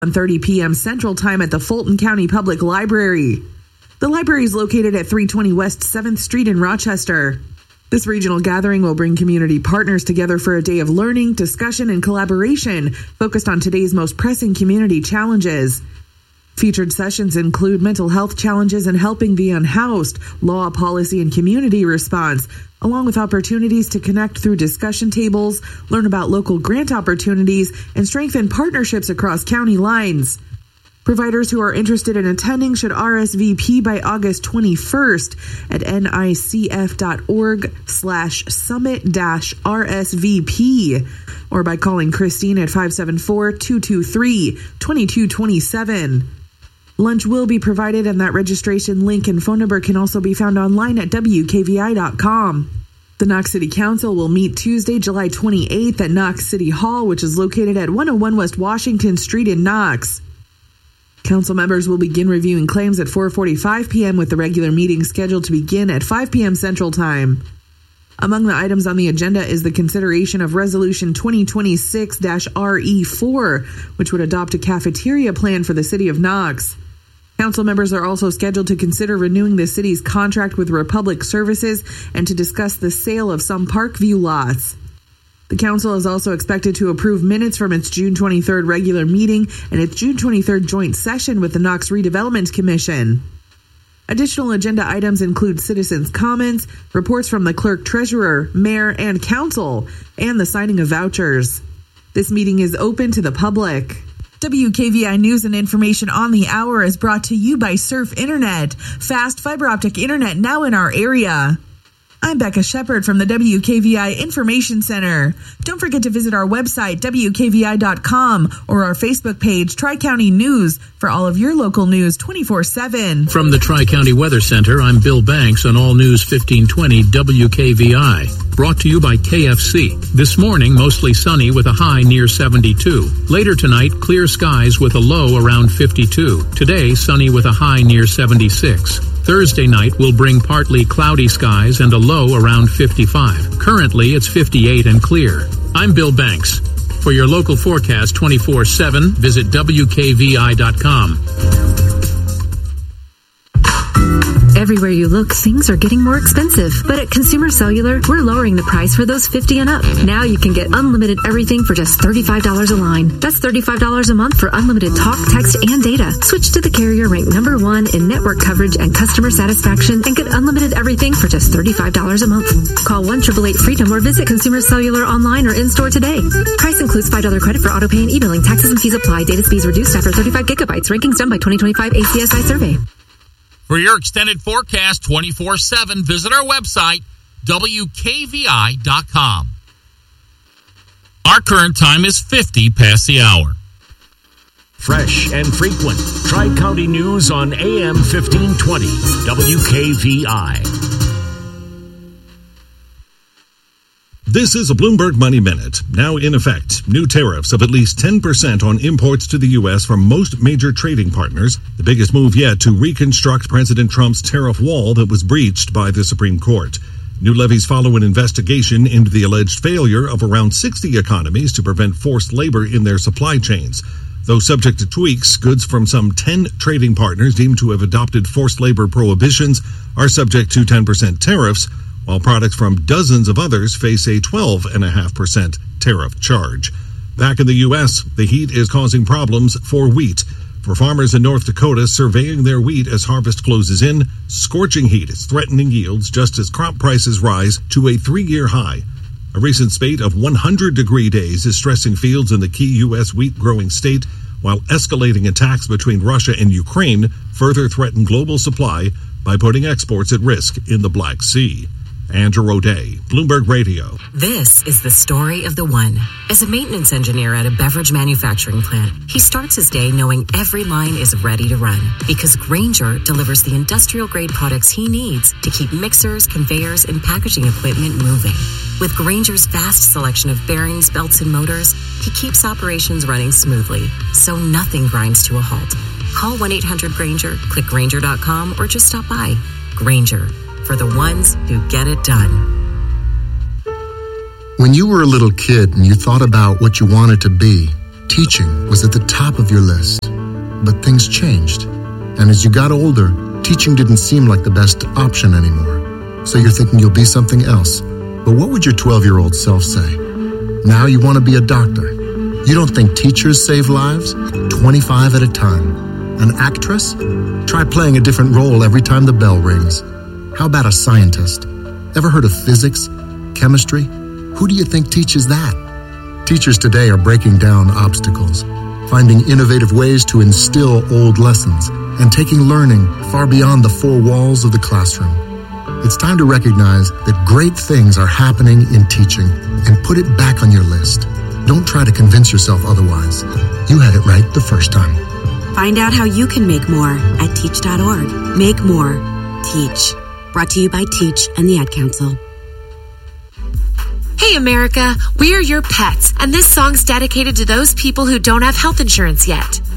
1:30 p.m. Central Time at the Fulton County Public Library. The library is located at 320 West 7th Street in Rochester. This regional gathering will bring community partners together for a day of learning, discussion, and collaboration focused on today's most pressing community challenges. Featured sessions include mental health challenges and helping the unhoused, law, policy, and community response, along with opportunities to connect through discussion tables, learn about local grant opportunities, and strengthen partnerships across county lines. Providers who are interested in attending should RSVP by August 21st at nicf.org/summit-RSVP or by calling Christine at 574-223-2227. Lunch will be provided, and that registration link and phone number can also be found online at WKVI.com. The Knox City Council will meet Tuesday, July 28th at Knox City Hall, which is located at 101 West Washington Street in Knox. Council members will begin reviewing claims at 4:45 p.m. with the regular meeting scheduled to begin at 5 p.m. Central Time. Among the items on the agenda is the consideration of Resolution 2026-RE4, which would adopt a cafeteria plan for the city of Knox. Council members are also scheduled to consider renewing the city's contract with Republic Services and to discuss the sale of some Parkview lots. The council is also expected to approve minutes from its June 23rd regular meeting and its June 23rd joint session with the Knox Redevelopment Commission. Additional agenda items include citizens' comments, reports from the clerk, treasurer, mayor, and council, and the signing of vouchers. This meeting is open to the public. WKVI News and Information on the Hour is brought to you by Surf Internet, fast fiber optic internet now in our area. I'm Becca Shepard from the WKVI Information Center. Don't forget to visit our website, WKVI.com, or our Facebook page, Tri-County News, for all of your local news 24/7. From the Tri-County Weather Center, I'm Bill Banks on All News 1520 WKVI. Brought to you by KFC. This morning, mostly sunny with a high near 72. Later tonight, clear skies with a low around 52. Today, sunny with a high near 76. Thursday night will bring partly cloudy skies and a low around 55. Currently, it's 58 and clear. I'm Bill Banks. For your local forecast 24/7, visit WKVI.com. Everywhere you look, things are getting more expensive. But at Consumer Cellular, we're lowering the price for those 50 and up. Now you can get unlimited everything for just $35 a line. That's $35 a month for unlimited talk, text, and data. Switch to the carrier ranked #1 in network coverage and customer satisfaction and get unlimited everything for just $35 a month. Call 1-888-FREEDOM or visit Consumer Cellular online or in-store today. Price includes $5 credit for autopay and e-billing. Taxes and fees apply. Data speeds reduced after 35 gigabytes. Rankings done by 2025 ACSI survey. For your extended forecast 24/7, visit our website, WKVI.com. Our current time is 50 past the hour. Fresh and frequent. Tri-County News on AM 1520, WKVI. This is a Bloomberg Money Minute. Now in effect, new tariffs of at least 10% on imports to the U.S. from most major trading partners, the biggest move yet to reconstruct President Trump's tariff wall that was breached by the Supreme Court. New levies follow an investigation into the alleged failure of around 60 economies to prevent forced labor in their supply chains. Though subject to tweaks, goods from some 10 trading partners deemed to have adopted forced labor prohibitions are subject to 10% tariffs, while products from dozens of others face a 12.5% tariff charge. Back in the U.S., the heat is causing problems for wheat. For farmers in North Dakota surveying their wheat as harvest closes in, scorching heat is threatening yields just as crop prices rise to a 3-year high. A recent spate of 100-degree days is stressing fields in the key U.S. wheat-growing state, while escalating attacks between Russia and Ukraine further threaten global supply by putting exports at risk in the Black Sea. Andrew O'Day, Bloomberg Radio. This is the story of the one. As a maintenance engineer at a beverage manufacturing plant, he starts his day knowing every line is ready to run because Grainger delivers the industrial-grade products he needs to keep mixers, conveyors, and packaging equipment moving. With Grainger's vast selection of bearings, belts, and motors, he keeps operations running smoothly, so nothing grinds to a halt. Call 1-800-GRAINGER, click Grainger.com, or just stop by. Grainger, for the ones who get it done. When you were a little kid and you thought about what you wanted to be, teaching was at the top of your list. But things changed. And as you got older, teaching didn't seem like the best option anymore. So you're thinking you'll be something else. But what would your 12-year-old self say? Now you want to be a doctor. You don't think teachers save lives? 25 at a time. An actress? Try playing a different role every time the bell rings. How about a scientist? Ever heard of physics? Chemistry? Who do you think teaches that? Teachers today are breaking down obstacles, finding innovative ways to instill old lessons, and taking learning far beyond the four walls of the classroom. It's time to recognize that great things are happening in teaching and put it back on your list. Don't try to convince yourself otherwise. You had it right the first time. Find out how you can make more at teach.org. Make more. Teach. Brought to you by Teach and the Ad Council. Hey America, we are your pets, and this song's dedicated to those people who don't have health insurance yet.